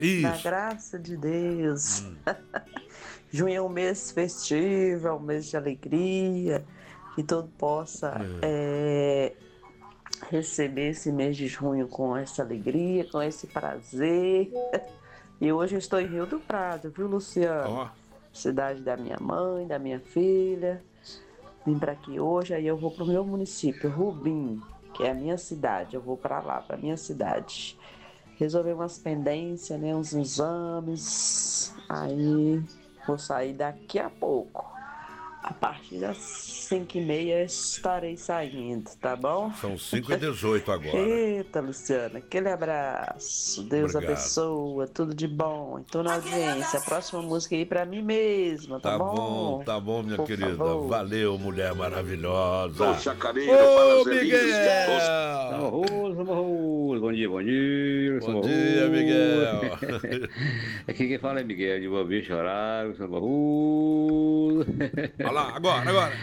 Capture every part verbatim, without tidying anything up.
Na Isso. graça de Deus. Hum. Junho é um mês festivo, é um mês de alegria, que todo possa é, receber esse mês de junho com essa alegria, com esse prazer. E hoje eu estou em Rio do Prado, viu, Luciano? Ó. Cidade da minha mãe, da minha filha. Vim para aqui hoje, aí eu vou pro meu município, Rubim, que é a minha cidade. Eu vou para lá, para minha cidade. Resolver umas pendências, né, uns exames. Aí vou sair daqui a pouco. A partir das cinco e meia estarei saindo, tá bom? São cinco e dezoito agora. Eita, Luciana, aquele abraço. Deus Obrigado. abençoa, tudo de bom. Estou na audiência. A próxima música aí pra mim mesma, tá, Tá bom? bom, tá bom, minha Por querida. favor. Valeu, mulher maravilhosa. Poxa, carinho, Ô, para Miguel! Samba Rosa, Samba Rosa. Bom dia, bom dia. Bom Samba dia, Rosa. Miguel. Aqui quem fala é Miguel de Boa Vista, horário, Samba Rosa. Olha lá, agora, agora.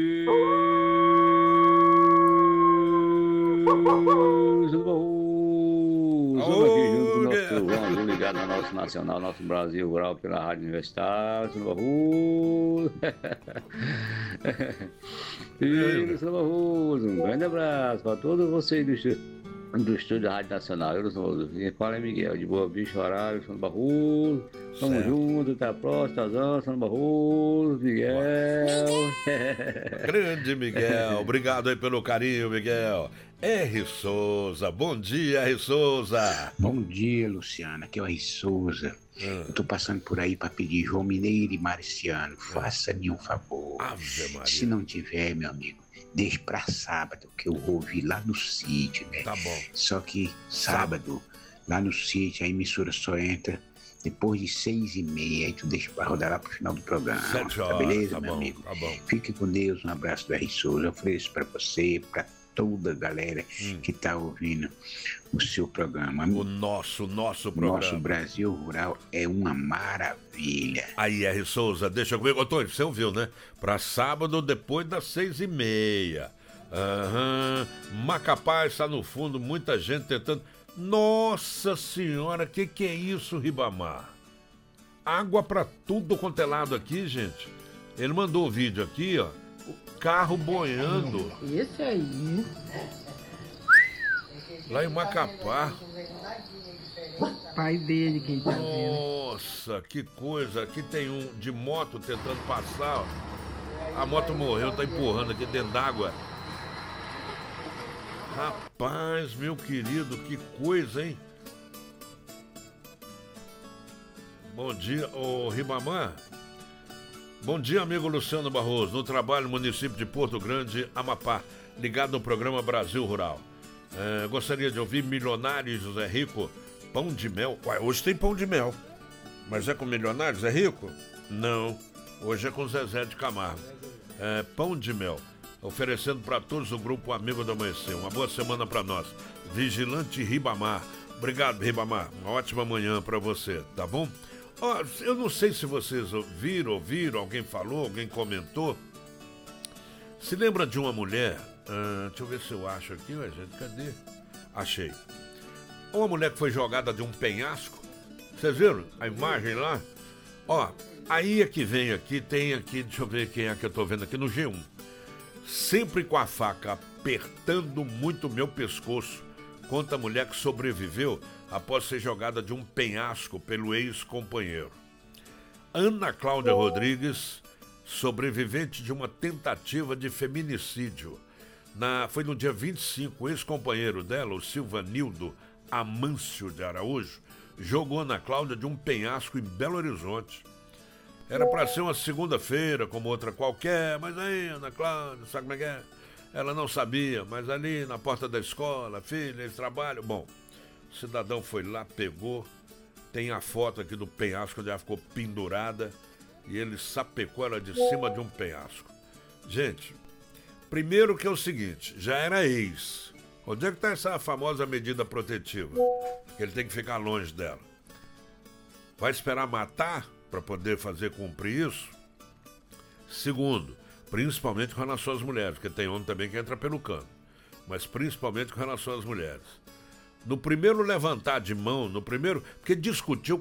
Samba Rosa. Estamos aqui junto com o nosso Miguel. João, ligado no nosso Nacional, nosso Brasil Rural pela Rádio Universitária, Samba Rosa. E Samba Rosa, um grande abraço para todos vocês do estúdio. Do estúdio da Rádio Nacional, eu sou quem fala é Miguel, de Boa Vista, horário, São Barroso. Tamo Certo. junto, até a próxima, Tazão, São Barroso, Miguel. Grande Miguel, obrigado aí pelo carinho, Miguel. R. Souza, bom dia, R. Souza. Bom dia, Luciana, aqui é o R. Souza. Hum. Eu tô passando por aí para pedir João Mineiro e Marciano, faça-me um favor. Ave Maria. Se não tiver, meu amigo, deixe pra sábado, que eu vou ouvir lá no sítio, né? Tá bom. Só que sábado, lá no sítio, a emissora só entra depois de seis e meia, aí tu deixa pra rodar lá pro final do programa. Sete Tá horas, beleza, tá meu bom, amigo? tá bom. Fique com Deus, um abraço do R. Souza. Eu ofereço pra você, pra toda a galera Hum. que tá ouvindo o seu programa. O nosso, nosso programa. Nosso Brasil Rural é uma maravilha. Aí, R. Souza, deixa comigo. Antônio, você ouviu, né? Pra sábado, depois das seis e meia. Aham. Macapá está no fundo, muita gente tentando. Nossa Senhora, que que é isso, Ribamar? Água pra tudo quanto é lado aqui, gente. Ele mandou o vídeo aqui, ó. O carro boiando. Esse aí. Lá em Macapá. Pai dele quem tá vendo. Nossa, que coisa. Aqui tem um de moto tentando passar, ó. A moto morreu, tá empurrando aqui dentro d'água. Rapaz, meu querido, que coisa, hein? Bom dia, ô Ribamar. Bom dia, amigo Luciano Barroso. No trabalho, município de Porto Grande, Amapá. Ligado no programa Brasil Rural. É, gostaria de ouvir Milionários José Rico. Pão de mel. Ué, hoje tem pão de mel. Mas é com Milionários, é rico? Não. Hoje é com Zezé de Camargo. É, pão de mel. Oferecendo para todos o grupo Amigo do Amanhecer. Uma boa semana para nós. Vigilante Ribamar. Obrigado, Ribamar. Uma ótima manhã para você, tá bom? Ó, eu não sei se vocês viram, ouviram, alguém falou, alguém comentou. Se lembra de uma mulher? Ah, deixa eu ver se eu acho aqui, ué, gente, cadê? Achei. Uma mulher que foi jogada de um penhasco. Vocês viram a imagem lá? Ó, aí é que vem aqui, tem aqui, deixa eu ver quem é que eu tô vendo aqui no G um. Sempre com a faca apertando muito o meu pescoço, conta a mulher que sobreviveu após ser jogada de um penhasco pelo ex-companheiro. Ana Cláudia Rodrigues, sobrevivente de uma tentativa de feminicídio. Na, foi no dia vinte e cinco, o ex-companheiro dela, o Silvanildo Amâncio de Araújo, jogou Ana Cláudia de um penhasco em Belo Horizonte. Era para ser uma segunda-feira, como outra qualquer, mas aí, Ana Cláudia, sabe como é que é? Ela não sabia, mas ali na porta da escola, filha, eles trabalham. Bom, o cidadão foi lá, pegou, tem a foto aqui do penhasco onde ela ficou pendurada e ele sapecou ela de cima de um penhasco. Gente, primeiro que é o seguinte, já era ex. Onde é que está essa famosa medida protetiva? Que ele tem que ficar longe dela. Vai esperar matar para poder fazer cumprir isso? Segundo, principalmente com relação às mulheres, porque tem homem também que entra pelo cano, mas principalmente com relação às mulheres. No primeiro levantar de mão, no primeiro, porque discutiu